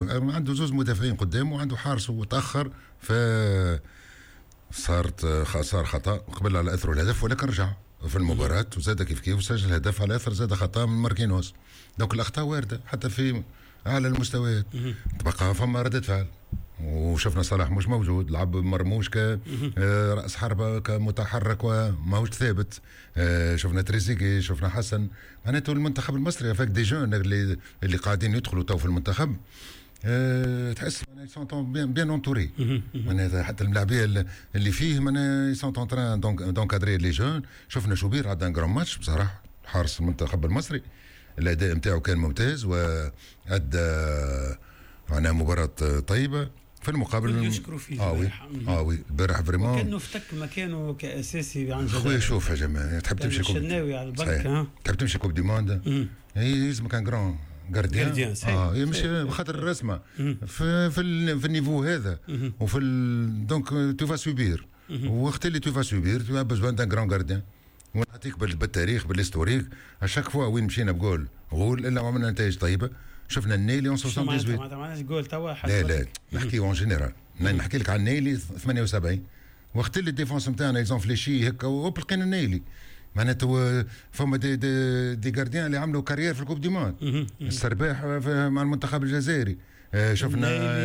عنده زوز مدافعين قدامه وعنده حارس وتاخر، ف صار خطا قبل على اثر الهدف، ولكن رجع في المباراة وزاد كيف وسجل هدف على اثر زاد خطا من ماركينوس. دونك الاخطاء وارده حتى في اعلى المستويات، تبقى فما ردة فعل. وشفنا صلاح مش موجود، لعب مرموش كرأس حربة كمتحرك وماهوش ثابت. شفنا تريزيجي، شفنا حسن. معناته المنتخب المصري فاك دي جون اللي قاعدين يدخلوا تو في المنتخب، تحس بيان اونتوري. معناها حتى الملاعبيه اللي فيه معناها سون اونتران دونكادري لي جون. شفنا شوبير عاد ان جرام ماتش بصراحه، حارس المنتخب المصري الاداء نتاعو كان ممتاز وادى معناها مباراه طيبه. في المقابل يشكروا فيه وي البارح فريمون كانه افتك مكانه كاساسي عن جدار. خويا شوف يا جماعه، تحب تمشي كوب الشناوي على البنك، تحب تمشي كوب دي موند، هي لازم كان جران جارديان. يمشي بخاطر الرسمه في النيفو هذا وفي دونك تو فا سوبير. وقت اللي تو فا سوبير تو بزوان دان جران جارديان. ونعطيك بالتاريخ بالهستوريك اشاك فوا وين مشينا بجول غول الا عملنا نتائج طيبه. شفنا النيلي اون 78 ما عملناش جول توا. لا نحكي اون جينيرال، نحكي لك عن النيلي 78 وقت اللي الديفونس نتاعنا ايزون فليشي هكا وهوب لقينا النيلي. معناته فما دي جارديان اللي عملوا كارير في الكوب دي موند. السرباح مع المنتخب الجزائري، شفنا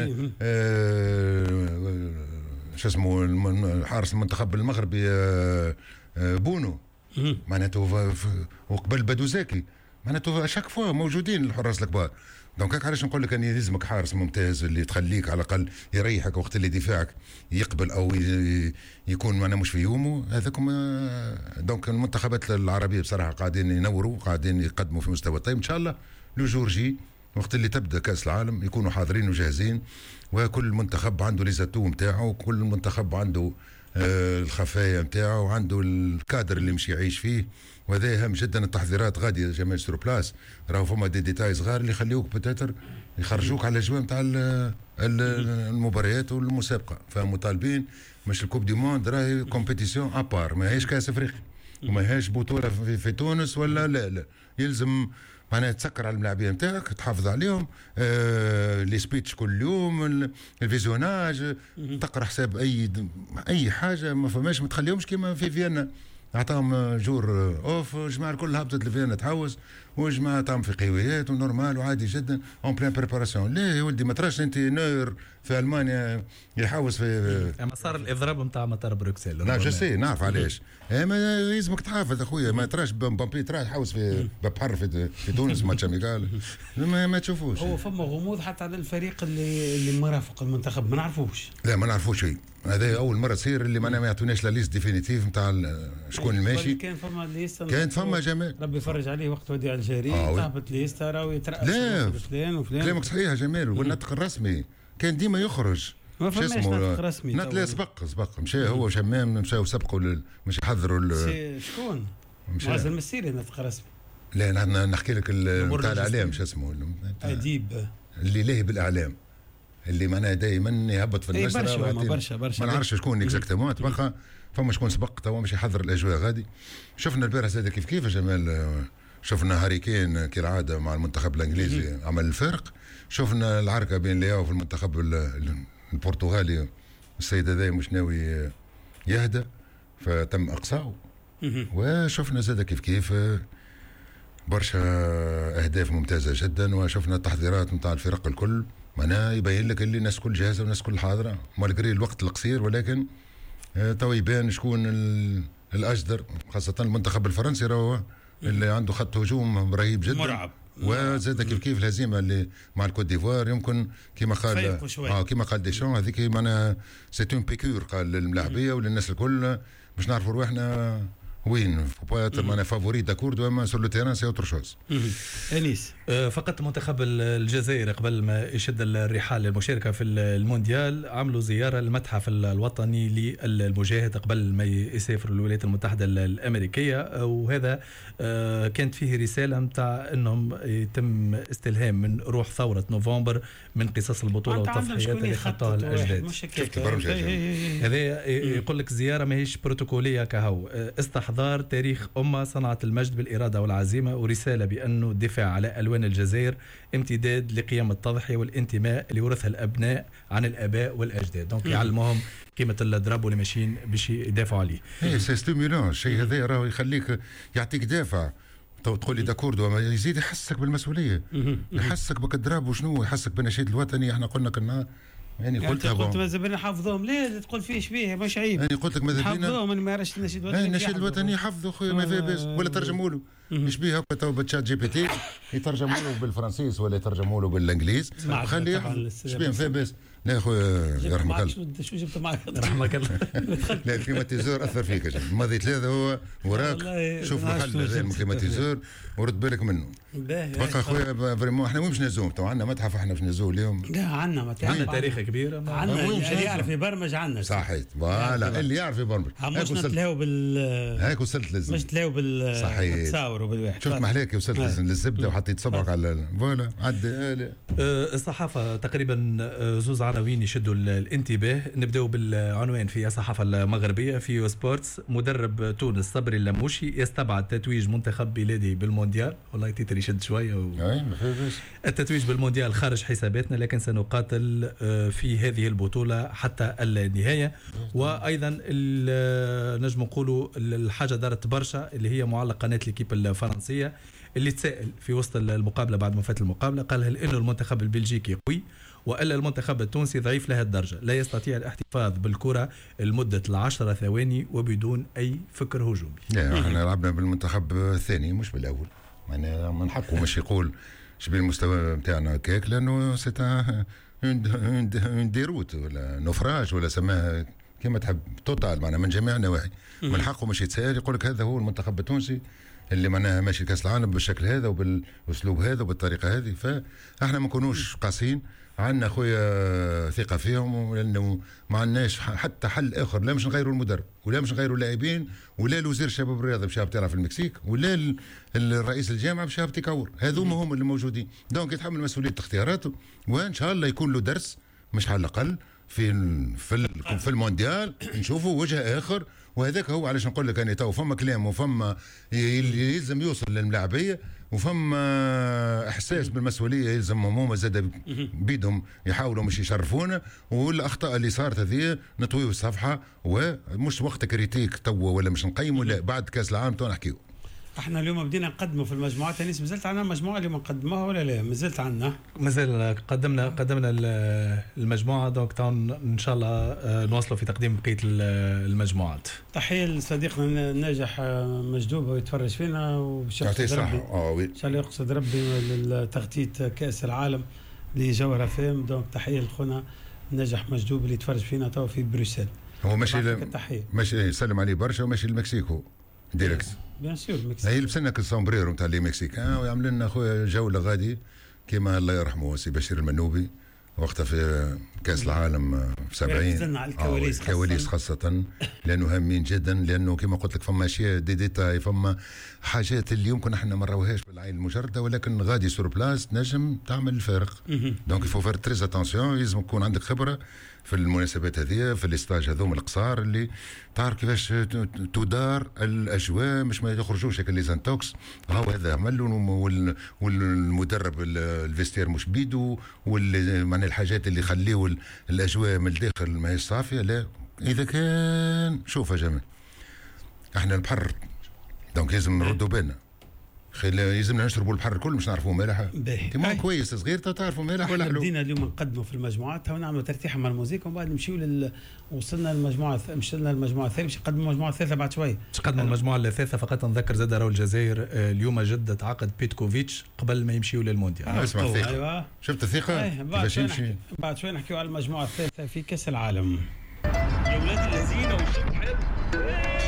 شو اسمه حارس المنتخب المغربي بونو. معناته وقبل بدوزاكي. معناته اشاك فوا موجودين الحراس الكبار. دونك علاش نقول لك اني لازمك حارس ممتاز اللي تخليك على الاقل يريحك وقت اللي دفاعك يقبل او يكون معنا مش في يومه هذاكم. دونك المنتخبات العربيه بصراحه قاعدين ينوروا، قاعدين يقدموا في مستوى طيب. ان شاء الله لو جورجي وقت اللي تبدا كاس العالم يكونوا حاضرين وجاهزين، وكل منتخب عنده لي زاتو نتاعو، وكل منتخب عنده الخفايا نتاعو وعنده الكادر اللي مش يعيش فيه. وهذا اهم جدا. التحضيرات غادي جماعه سور بلاس راهو فما دي ديتاي صغار اللي يخليوك بتاتر يخرجوك على الاجواء نتاع المباريات والمسابقه. فمطالبين مش الكوب دي موند راهي كومبيتيسيون ابار، ما هيش كاس افريقيا وما هيش بطوله في تونس ولا لا يلزم معناها تسكر على الملاعبين نتاعك، تحافظ عليهم، لي سبيتش كل يوم، الفيزيوناج، تقرا حساب اي حاجه. ما فماش ما تخليهمش كيما في فيينا عطاهم جور اوف، جماعه الكل هبطت لفيينا تحوس، وجماعه عطاهم في قويات ونورمال وعادي جدا اون بلان بريباراسيون. لا يا ولدي ما تراش انت نور في المانيا يحوس في اما صار الاضراب نتاع مطار بروكسل. لا جو سي نعرف علاش. ما لازمك تحافظ اخويا، ما تراش بامبي تراه يحوس في بحر في تونس ماتش اميكال ما تشوفوش. هو فما غموض حتى على الفريق اللي مرافق المنتخب، ما نعرفوش. لا ما نعرفوش شيء. هذا اول مره تصير اللي ما يعطوناش لا ليست ديفينيتيف نتاع شكون الماشي. كان فما ليست، كانت فما جمال ربي يفرج عليه وقت وديع الجزائري تهبط ليست راهو يترأس فلان وفلان. كلامك صحيح يا جمال. والنطق الرسمي كان ديما يخرج. ما فماش نطق رسمي. لا سبق مشى هو وشمام مشاو سبقوا مش يحضروا شكون مازال مسيري نطق رسمي. لا نحكي لك نتاع الاعلام شو اسمه اديب اللي لاهي بالاعلام اللي معناها دائما يهبط في النشره. برشا ما نعرفش شكون اكزاكتومون. تبقى فما شكون سبق توا مش يحضر الاجواء غادي. شفنا البارح زاد كيف يا جمال. شفنا هاري كين كالعاده مع المنتخب الانجليزي عمل الفرق. شفنا العركه بين لياو في المنتخب البرتغالي. السيد هذا مش ناوي يهدى فتم اقصائه. وشفنا زاد كيف برشا اهداف ممتازه جدا. وشفنا التحضيرات نتاع الفرق الكل، معناها يبين لك اللي الناس كل جاهزه والناس كل حاضره مالغري الوقت القصير. ولكن تو يبان شكون الاجدر، خاصه المنتخب الفرنسي راهو اللي عنده خط هجوم رهيب جدا مرعب. وزاد كيف الهزيمه اللي مع الكوت ديفوار يمكن كما قال ديشان هذيك معناها سي اون بيكور قال للملاعبيه وللناس الكل باش نعرفوا روحنا وين معناها فافوري داكورد وما سور لو تيران سي اوتر شوز. انيس فقط منتخب الجزائر قبل ما يشد الرحال للمشاركه في المونديال عملوا زياره للمتحف الوطني للمجاهد قبل ما يسافر للولايات المتحده الامريكيه. وهذا كانت فيه رساله نتاع انهم يتم استلهام من روح ثوره نوفمبر من قصص البطوله والتضحيات اللي خطاها الاجداد. شفت برمجه هذا يقول لك زياره ماهيش بروتوكوليه كهو، استحضار تاريخ امه صنعت المجد بالاراده والعزيمه، ورساله بانه الدفاع على الوان حلوان الجزائر امتداد لقيم التضحية والانتماء اللي ورثها الأبناء عن الآباء والأجداد. دونك يعلمهم قيمة الضرب واللي ماشيين باش يدافعوا عليه. سي ستيمولون الشيء هذا راهو يخليك يعطيك دافع. تقول لي داكوردو يزيد يحسك بالمسؤولية، يحسك بك الضرب وشنو، يحسك بالنشيد الوطني. احنا قلنا كنا يعني قلت ماذا بينا حافظوهم ليه تقول فيه شبيه مش عيب. يعني قلت لك ماذا بينا حافظوهم. انا ما عرفتش النشيد الوطني. النشيد الوطني حفظه خويا ماذا بس ولا ترجموا له شبيه هكا تو بتشات جي بي تي يترجموا له بالفرنسيس ولا يترجموا له بالانجليز خليه يحفظ شبيه فيه بس. لا خويا يرحمك الله. شو جبت معك؟ يرحمك الله. لا الكليماتيزور اثر فيك الماضي ثلاثه هو وراك شوف محل هذا الكليماتيزور ورد بالك منه. بقى خويا فريمون احنا وين باش نزوم؟ تو عندنا متحف احنا باش نزوم اليوم. لا عندنا متحف، عندنا تاريخ كبير، عندنا اللي يعرف يبرمج عندنا. صحيت فوالا اللي يعرف يبرمج. مش نتلاو هاك وصلت للزبده، مش نتلاو بالتصاور وبالواحد. شفت محلاك وصلت للزبده وحطيت صبعك على فوالا عدي. الصحافه تقريبا زوز عناوين يشدوا الانتباه. نبداو بالعنوان في الصحافه المغربيه في سبورتس: مدرب تونس صبري اللموشي يستبعد تتويج منتخب بلاده بالمونديال. والله تيتر يشد شويه التتويج بالمونديال خارج حساباتنا، لكن سنقاتل في هذه البطوله حتى النهايه. وايضا نجم نقولوا الحاجه دارت برشا اللي هي معلق قناه ليكيب الفرنسيه اللي تسائل في وسط المقابله بعد ما فات المقابله، قال: هل انه المنتخب البلجيكي قوي والا المنتخب التونسي ضعيف لهذه الدرجه، لا يستطيع الاحتفاظ بالكره لمده 10 ثواني وبدون اي فكر هجومي. لا احنا لعبنا بالمنتخب الثاني مش بالاول، معناها من حقه مش يقول شبيه المستوى نتاعنا هكاك، لانه سي اون ديروت ولا نفراج ولا سماها كما تحب توتال، معناها من جميع النواحي. من حقه مش يتسائل يقول لك هذا هو المنتخب التونسي اللي معناها ماشي كاس العالم بالشكل هذا وبالاسلوب هذا وبالطريقه هذه. فاحنا ما نكونوش قاسيين، عندنا خويا ثقه فيهم، لانه ما عندناش حتى حل اخر، لا مش نغيروا المدرب ولا مش نغيروا اللاعبين ولا الوزير الشباب والرياضه باش تلعب في المكسيك ولا الرئيس الجامعه باش تكور. هذوما هم اللي موجودين، دونك يتحمل مسؤوليه اختياراته، وان شاء الله يكون له درس مش على الاقل في المونديال نشوفوا وجه اخر. وهذاك هو علاش نقول لك اني تو فما كلام وفما يلزم يوصل للملاعبيه وفما احساس بالمسؤوليه يلزمهم هما زاد بيدهم يحاولوا مش يشرفونا، والاخطاء اللي صارت هذه نطويو الصفحه ومش وقت كريتيك تو ولا مش نقيموا، لا بعد كاس العالم تو نحكيو. احنا اليوم بدينا نقدموا في المجموعات. انيس مازلت عندنا مجموعه اللي ما نقدموها ولا لا؟ مازلت عندنا، مازال قدمنا المجموعه. دونك ان شاء الله نواصلوا في تقديم بقيه المجموعات. تحيه لصديقنا الناجح مجدوب ويتفرج فينا وبشكل ربي ان شاء الله يقصد ربي لتغطيه كاس العالم لجوهره فيم. دونك تحيه لخونا الناجح مجدوب اللي يتفرج فينا تو في بروسيل. هو ماشي يسلم عليه برشا وماشي لمكسيكو ديريكت. بيان سور المكسيك. هي لبسنا السومبريرو نتاع لي مكسيكان ويعمل لنا خويا جوله غادي كيما الله يرحمه سي بشير المنوبي وقتها في كاس العالم في 70. الكواليس خاصه لانه هامين جدا، لانه كما قلت لك فما اشياء ديتاي، فما حاجات اللي يمكن احنا ما نراوهاش بالعين المجرده، ولكن غادي سور بلاس نجم تعمل الفارق. دونك يفو فير تريز اتونسيون، لازم يكون عندك خبره في المناسبات هذه، في الاستاج هذوم القصار اللي تعرف كيفاش تدار الاجواء، مش ما يخرجوش هكا لي زانتوكس هاو هذا عمل والمدرب الفيستير مش بيدو معناها الحاجات اللي يخليوا الاجواء من الداخل ما هي صافيه. لا اذا كان شوف يا جماعه احنا البحر دونك لازم نردوا بالنا، يلزمنا نشربوا البحر الكل مش نعرفوا مالح كيما كويس صغير تعرفوا مالح ولا حلو. بدينا اليوم نقدموا في المجموعات ونعملوا ترتيح مع الموسيقى ومن بعد نمشيو وصلنا للمجموعه مشينا للمجموعه الثانيه باش نقدموا المجموعه الثالثه بعد شويه. نقدموا المجموعه الثالثه. فقط نذكر زاد راهو الجزائر اليوم جدت عقد بيتكوفيتش قبل ما يمشيوا للمونديال. اسمع الثقه. أيوة. شفت الثقه كيفاش يمشي. بعد شويه نحكيوا على المجموعه الثالثه في كاس العالم. يا ولاد الذين والشوط حلو.